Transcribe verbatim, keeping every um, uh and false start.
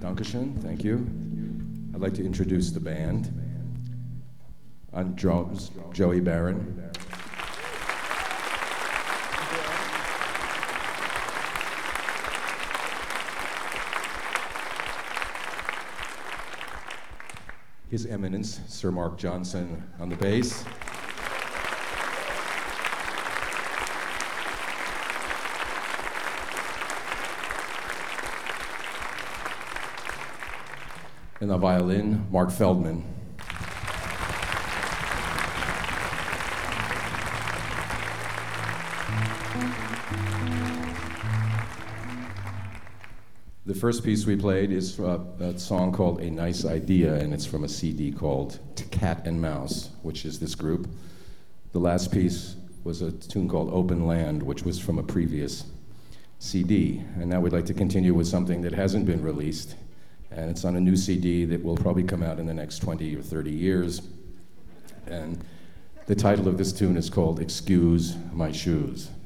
Dankeschön, thank you. I'd like to introduce the band. On drums, Joey Barron. His Eminence, Sir Mark Johnson on the bass. And the violin, Mark Feldman. The first piece we played is uh, a song called A Nice Idea, and it's from a C D called Cat and Mouse, which is this group. The last piece was a tune called Open Land, which was from a previous C D. And now we'd like to continue with something that hasn't been released, and it's on a new C D that will probably come out in the next twenty or thirty years. And the title of this tune is called Excuse My Shoes.